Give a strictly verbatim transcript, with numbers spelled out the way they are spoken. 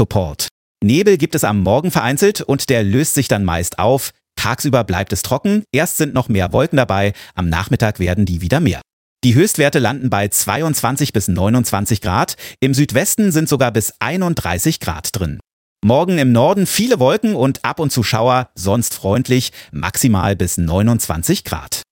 Sevastopol. Nebel gibt es am Morgen vereinzelt und der löst sich dann meist auf. Tagsüber bleibt es trocken, erst sind noch mehr Wolken dabei, am Nachmittag werden die wieder mehr. Die Höchstwerte landen bei zweiundzwanzig bis neunundzwanzig Grad, im Südwesten sind sogar bis einunddreißig Grad drin. Morgen im Norden viele Wolken und ab und zu Schauer, sonst freundlich, maximal bis neunundzwanzig Grad.